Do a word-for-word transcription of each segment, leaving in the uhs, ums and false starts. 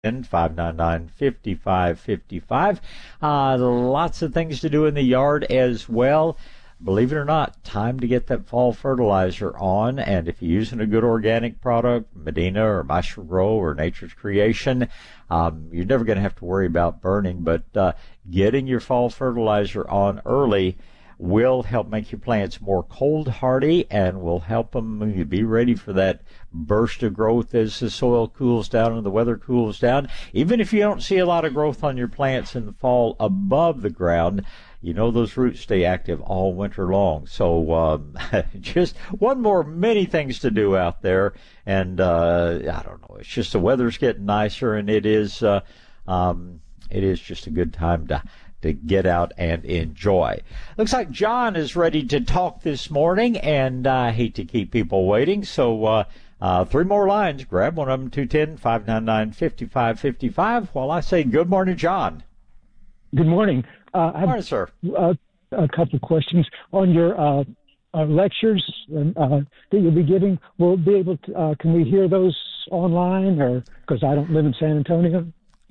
five nine nine, five five five five. Uh, lots of things to do in the yard as well. Believe it or not, time to get that fall fertilizer on. And if you're using a good organic product, Medina or Maestro Grow or Nature's Creation, um, you're never going to have to worry about burning. But uh, getting your fall fertilizer on early will help make your plants more cold hardy and will help them be ready for that burst of growth as the soil cools down and the weather cools down. Even if you don't see a lot of growth on your plants in the fall above the ground, you know those roots stay active all winter long. So um, just one more many things to do out there. And uh, I don't know, it's just the weather's getting nicer, and it is uh, um, it is just a good time to to get out and enjoy. Looks like John is ready to talk this morning, and I hate to keep people waiting, so uh, uh, three more lines. Grab one of them, two one zero, five nine nine, five five five five, while I say good morning, John. Good morning. Uh, I have morning, sir. Uh, a couple of questions on your uh, uh, lectures uh, that you'll be giving. We'll be able to, uh, can we hear those online, or because I don't live in San Antonio?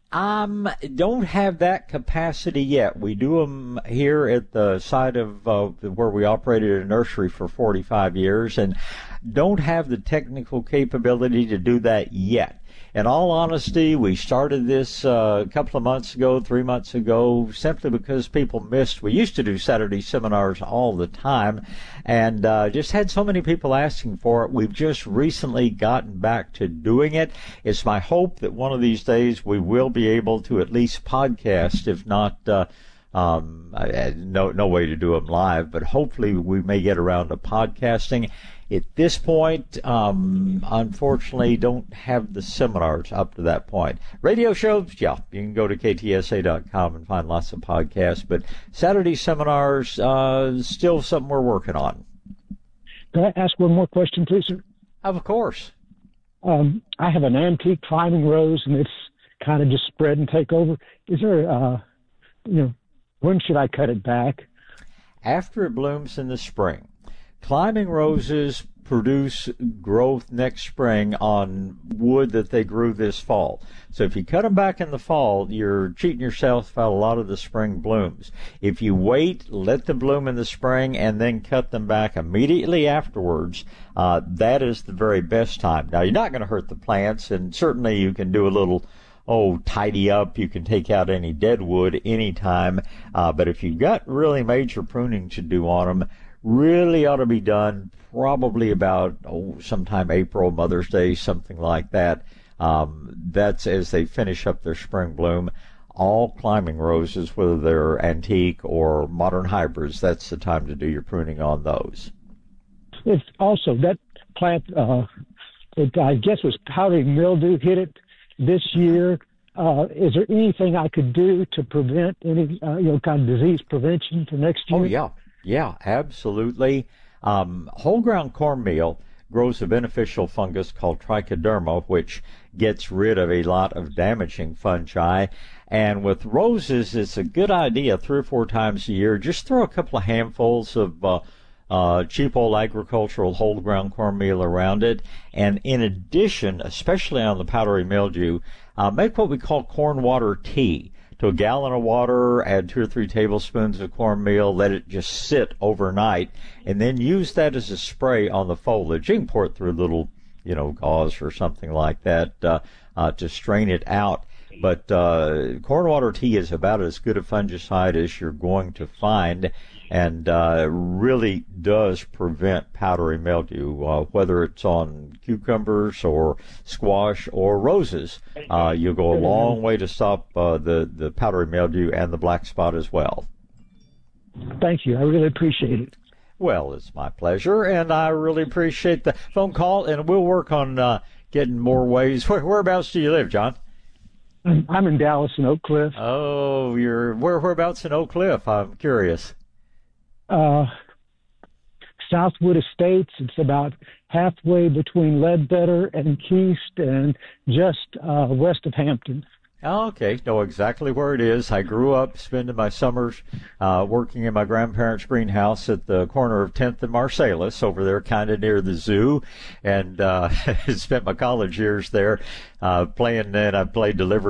Um, don't have that capacity yet. We do them here at the site of uh, where we operated a nursery for forty-five years, and don't have the technical capability to do that yet. In all honesty, we started this uh, a couple of months ago, three months ago, simply because people missed. We used to do Saturday seminars all the time, and uh, just had so many people asking for it. We've just recently gotten back to doing it. It's my hope that one of these days we will be able to at least podcast, if not uh, um, no no way to do them live, but hopefully we may get around to podcasting. At this point, um, unfortunately, don't have the seminars up to that point. Radio shows, yeah, you can go to K T S A dot com and find lots of podcasts, but Saturday seminars, uh, still something we're working on. Can I ask one more question, please, sir? Of course. Um, I have an antique climbing rose, and it's kind of just spread and take over. Is there, uh, you know, when should I cut it back? After it blooms in the spring. Climbing roses produce growth next spring on wood that they grew this fall. So if you cut them back in the fall, you're cheating yourself out a lot of the spring blooms. If you wait, let them bloom in the spring, and then cut them back immediately afterwards, uh, that is the very best time. Now, you're not going to hurt the plants, and certainly you can do a little oh, tidy up. You can take out any dead wood anytime. Uh, but if you've got really major pruning to do on them, really ought to be done probably about oh, sometime April, Mother's Day, something like that. Um, that's as they finish up their spring bloom. All climbing roses, whether they're antique or modern hybrids, that's the time to do your pruning on those. It's also that plant, uh, it, I guess was powdery mildew hit it this year. Uh, is there anything I could do to prevent any, uh, you know, kind of disease prevention for next year? Oh, yeah. Yeah, absolutely. Um, whole ground cornmeal grows a beneficial fungus called trichoderma, which gets rid of a lot of damaging fungi. And with roses, it's a good idea three or four times a year. Just throw a couple of handfuls of uh, uh, cheap old agricultural whole ground cornmeal around it. And in addition, especially on the powdery mildew, uh, make what we call corn water tea. To a gallon of water, add two or three tablespoons of cornmeal, let it just sit overnight, and then use that as a spray on the foliage. You can pour it through a little, you know, gauze or something like that uh, uh, to strain it out. But uh, corn water tea is about as good a fungicide as you're going to find, and uh, really does prevent powdery mildew, uh, whether it's on cucumbers or squash or roses. Uh, you'll go a long way to stop uh, the, the powdery mildew and the black spot as well. Thank you. I really appreciate it. Well, it's my pleasure, and I really appreciate the phone call, and we'll work on uh, getting more ways. Where, whereabouts do you live, John? I'm in Dallas and Oak Cliff. Oh, you're where? Whereabouts in Oak Cliff? I'm curious. Uh, Southwood Estates. It's about halfway between Ledbetter and Keast, and just uh, west of Hampton. Oh, okay. Know exactly where it is. I grew up spending my summers uh, working in my grandparents' greenhouse at the corner of tenth and Marsalis over there, kind of near the zoo, and uh, spent my college years there uh, playing. And I played delivery